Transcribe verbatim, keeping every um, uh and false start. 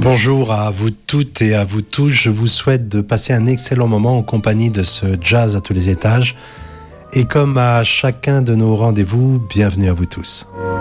Bonjour à vous toutes et à vous tous. Je vous souhaite de passer un excellent moment en compagnie de ce jazz à tous les étages. Et comme à chacun de nos rendez-vous, bienvenue à vous tous.